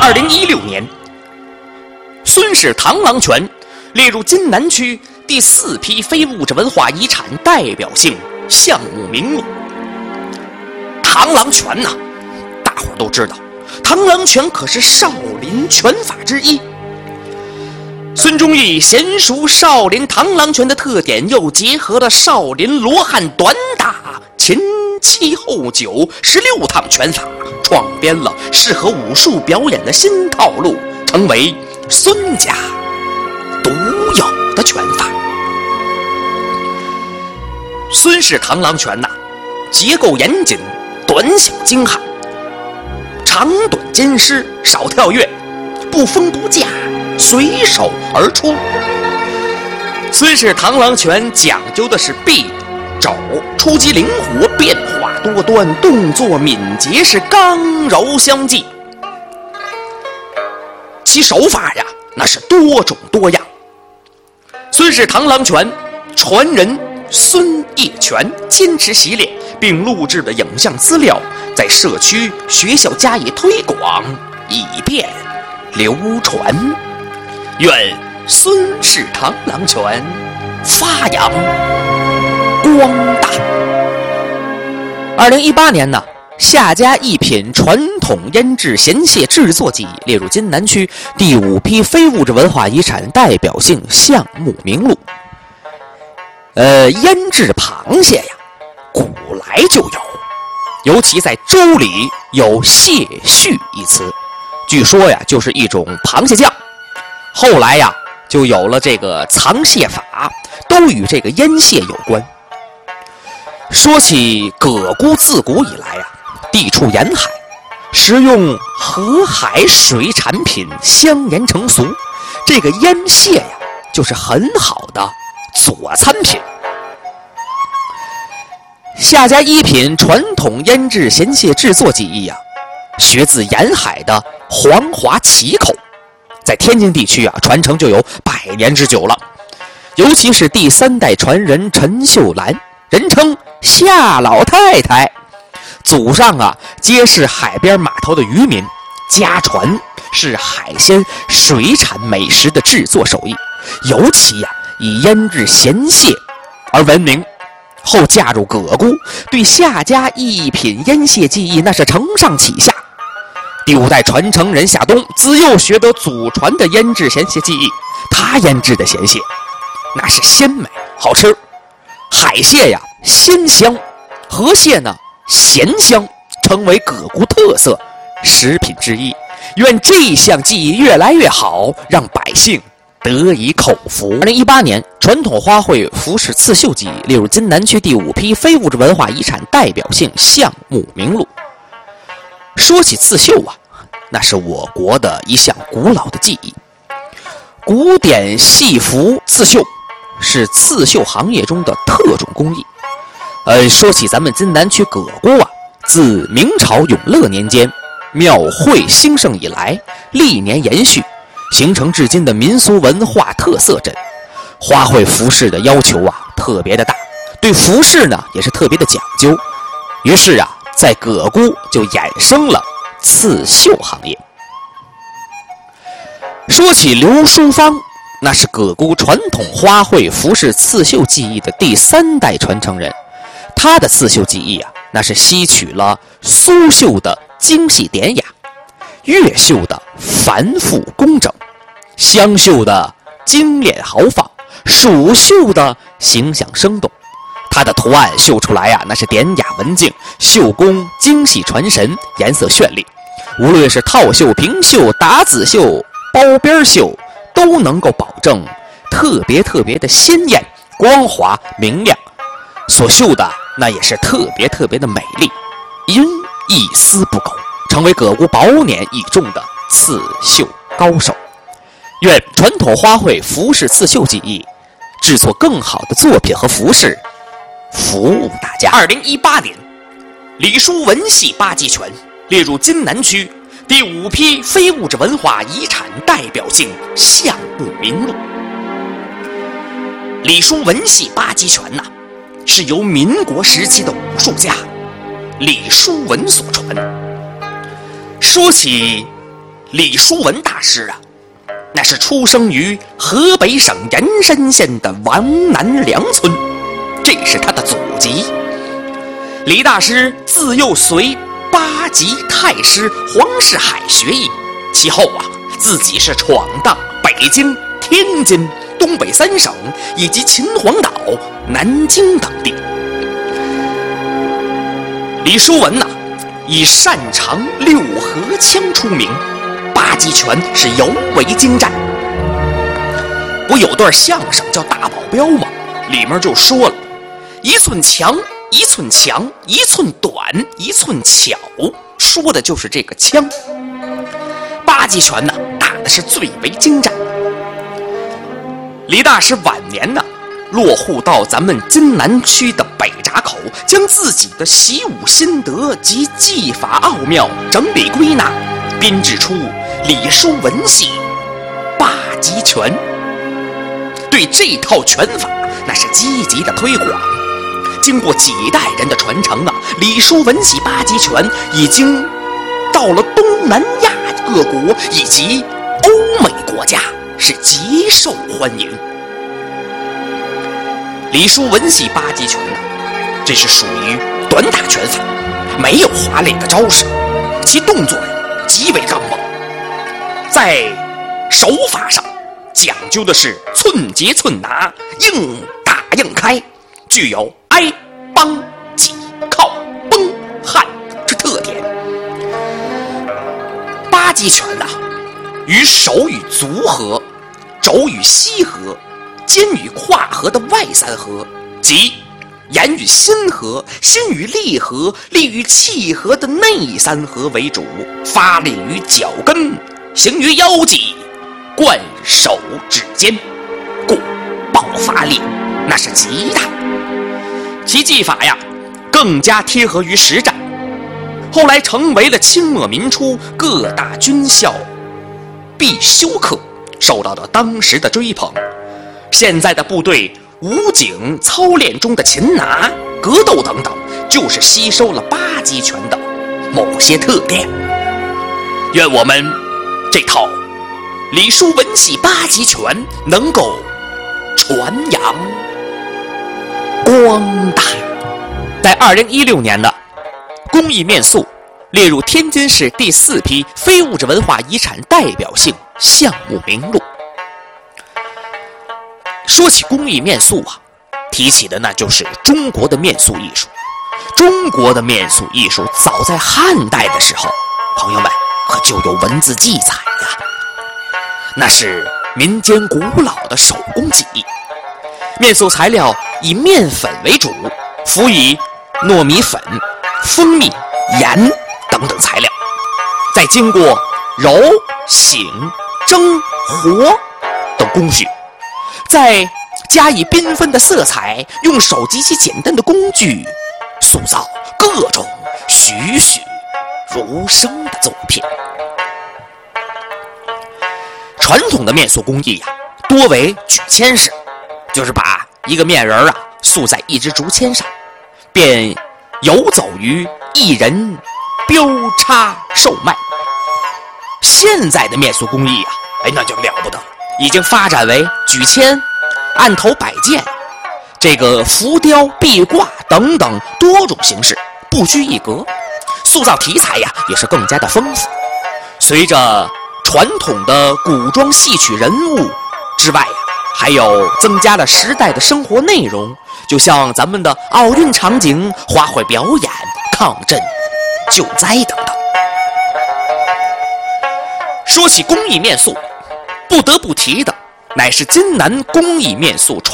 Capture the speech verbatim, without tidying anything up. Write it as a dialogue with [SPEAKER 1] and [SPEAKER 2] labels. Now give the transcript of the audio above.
[SPEAKER 1] 二零一六年，孙氏螳螂拳列入津南区第四批非物质文化遗产代表性项目名录。螳螂拳呐、啊，大伙儿都知道，螳螂拳可是少林拳法之一。孙忠义娴熟少林螳螂拳的特点，又结合了少林罗汉短打、前七后九十六趟拳法，创编了适合武术表演的新套路，成为孙家独有的拳法。孙氏螳螂拳呐、啊，结构严谨，短小精悍，长短兼施，少跳跃，不封不架，随手而出。孙氏螳螂拳讲究的是臂肘出击灵活，变化多端，动作敏捷，是刚柔相济。其手法呀，那是多种多样。孙氏螳螂拳传人孙业全坚持习练，并录制了影像资料，在社区学校加以推广，以便流传。愿孙氏螳螂拳发扬光大。二零一八年呢，夏家一品传统腌制咸蟹制作技艺列入津南区第五批非物质文化遗产代表性项目名录。呃，腌制螃蟹呀，古来就有，尤其在周礼有蟹畜一词，据说呀，就是一种螃蟹酱。后来呀，就有了这个藏蟹法，都与这个腌蟹有关。说起葛沽，自古以来呀，地处沿海，食用河海水产品相沿成俗，这个腌蟹呀，就是很好的佐餐品。夏家一品传统腌制咸蟹制作技艺啊，学自沿海的黄华岐口，在天津地区啊传承就有百年之久了。尤其是第三代传人陈秀兰，人称夏老太太，祖上啊皆是海边码头的渔民，家传是海鲜水产美食的制作手艺，尤其呀、啊、以腌制咸蟹而闻名。后嫁入葛沽，对夏家一品腌蟹技艺那是承上启下。第五代传承人夏冬自幼学得祖传的腌制咸蟹技艺，他腌制的咸蟹那是鲜美好吃，海蟹呀鲜香，河蟹呢咸香，成为葛沽特色食品之一。愿这项技艺越来越好，让百姓得以口福。二零一八年，传统花卉服饰刺绣技艺列入津南区第五批非物质文化遗产代表性项目名录。说起刺绣啊，那是我国的一项古老的技艺。古典戏服刺绣是刺绣行业中的特种工艺。呃，说起咱们津南区葛沽啊，自明朝永乐年间庙会兴盛以来，历年延续，形成至今的民俗文化特色镇。花卉服饰的要求啊特别的大，对服饰呢也是特别的讲究。于是啊，在葛沽就衍生了刺绣行业。说起刘淑芳，那是葛沽传统花卉服饰刺绣技艺的第三代传承人。他的刺绣技艺啊，那是吸取了苏绣的精细典雅，越绣的繁复工整，湘绣的精炼豪放，蜀绣的形象生动。它的图案绣出来呀、啊，那是典雅文静，绣工精细传神，颜色绚丽。无论是套绣、平绣、打子绣、包边绣，都能够保证特别特别的鲜艳、光滑、明亮。所绣的那也是特别特别的美丽，因一丝不苟，成为葛沽宝碾一重的刺绣高手。愿传统花卉服饰刺绣技艺制作更好的作品和服饰，服务大家。二零一八年，李叔文系八极拳列入津南区第五批非物质文化遗产代表性项目名录。李叔文系八极拳呐、啊，是由民国时期的武术家李叔文所传。说起李叔文大师啊，那是出生于河北省延山县的王南梁村，这是他的祖籍。李大师自幼随八级太师黄世海学艺，其后啊，自己是闯荡北京、天津、东北三省以及秦皇岛、南京等地。李叔文呐、啊，以擅长六合枪出名，八极拳是尤为精湛。不有段相声叫《大保镖》吗？里面就说了，一寸强，一寸强，一寸短，一寸巧，说的就是这个枪。八极拳呢，打的是最为精湛。李大师晚年呢，落户到咱们津南区的北闸口，将自己的习武心得及技法奥妙整理归纳，编制出李叔文系八极拳。对这套拳法那是积极的推广，经过几代人的传承啊，李叔文系八极拳已经到了东南亚各国以及欧美国家，是极受欢迎。李叔文系八极拳呢，这是属于短打拳法，没有华丽的招式，其动作极为刚猛，在手法上讲究的是寸节寸拿，硬打硬开，具有挨、帮、挤、靠、崩、焊之特点。八极拳呐、啊，与手与足合、肘与膝合、肩与胯合的外三合，即眼与心合、心与力合、力与气合的内三合为主，发力于脚跟，行于腰际，贯手指尖，故爆发力那是极大。其技法呀，更加贴合于实战，后来成为了清末民初各大军校必修课，受到了当时的追捧。现在的部队武警操练中的擒拿、格斗等等，就是吸收了八极拳的某些特点。愿我们这套李叔文系八极拳能够传扬光大。在二零一六年的工艺面塑列入天津市第四批非物质文化遗产代表性项目名录。说起工艺面塑啊，提起的那就是中国的面塑艺术。中国的面塑艺术早在汉代的时候，朋友们可就有文字记载呀。那是民间古老的手工技艺。面塑材料以面粉为主，辅以糯米粉、蜂蜜、盐等等材料，再经过揉、醒、蒸、和等工序，再加以缤纷的色彩，用手极其简单的工具塑造各种栩栩如生的作品。传统的面塑工艺呀、啊，多为举签式，就是把一个面人啊塑在一支竹签上，便游走于一人标叉售卖。现在的面塑工艺啊，哎，那就了不得了，已经发展为举签、案头摆件、这个浮雕、壁挂等等多种形式，不拘一格，塑造题材呀也是更加的丰富。随着传统的古装戏曲人物之外呀，还有增加了时代的生活内容，就像咱们的奥运场景、花卉表演、抗震救灾等等。说起工艺面塑，不得不提的乃是津南工艺面塑传